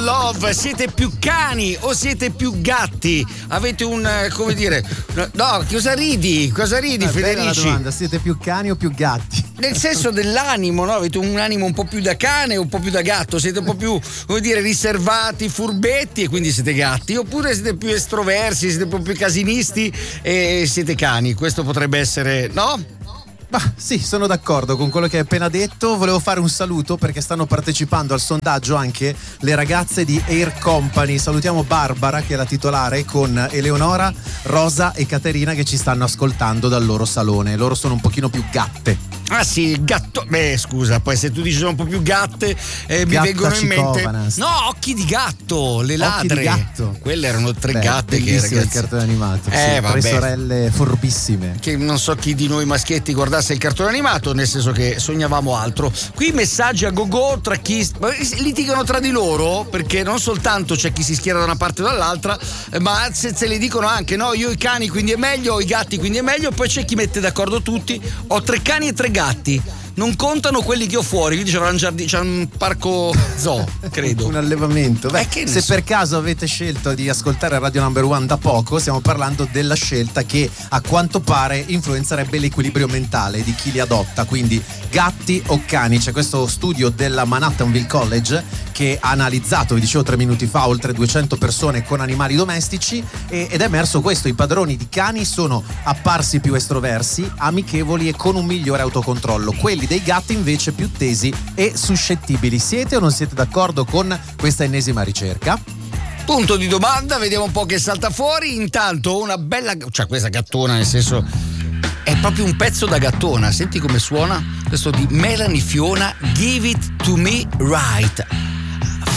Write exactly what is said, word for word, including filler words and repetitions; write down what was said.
Love, siete più cani o siete più gatti? Avete un, come dire, no, cosa ridi? Cosa ridi, È Federici? bella la domanda, siete più cani o più gatti? Nel senso dell'animo, no? Avete un animo un po' più da cane o un po' più da gatto? Siete un po' più, come dire, riservati, furbetti e quindi siete gatti? Oppure siete più estroversi, siete un po' più casinisti e siete cani? Questo potrebbe essere, no? Ma sì, sono d'accordo con quello che hai appena detto. Volevo fare un saluto perché stanno partecipando al sondaggio anche le ragazze di Air Company. Salutiamo Barbara, che è la titolare, con Eleonora, Rosa e Caterina che ci stanno ascoltando dal loro salone. Loro sono un pochino più gatte. Ah sì, gatto. Beh, scusa, poi se tu dici sono un po' più gatte, eh, mi vengono in mente. No, occhi di gatto, le ladre. Occhi di gatto. Quelle erano tre Beh, gatte che bellissimo ragazzi. il cartone animato. Eh, sì, vabbè. Tre sorelle forbissime. Che non so chi di noi maschietti guardasse il cartone animato, nel senso che sognavamo altro. Qui messaggi a go-go tra chi litigano tra di loro, perché non soltanto c'è chi si schiera da una parte o dall'altra, ma se, se li dicono anche, no, io ho i cani quindi è meglio, ho i gatti quindi è meglio, poi c'è chi mette d'accordo tutti, ho tre cani e tre gatti. Non contano quelli che ho fuori, quindi c'è un, giardino, c'è un parco zoo, credo. Un allevamento. Beh, eh, se so. per caso avete scelto di ascoltare Radio Number One da poco, stiamo parlando della scelta che a quanto pare influenzerebbe l'equilibrio mentale di chi li adotta, quindi gatti o cani. C'è questo studio della Manhattanville College che ha analizzato, vi dicevo tre minuti fa, oltre duecento persone con animali domestici ed è emerso questo: i padroni di cani sono apparsi più estroversi, amichevoli e con un migliore autocontrollo. Quelli dei gatti invece più tesi e suscettibili. Siete o non siete d'accordo con questa ennesima ricerca? Punto di domanda, vediamo un po' che salta fuori. Intanto una bella, cioè questa gattona, nel senso è proprio un pezzo da gattona. Senti come suona questo di Melanie Fiona, Give It To Me Right.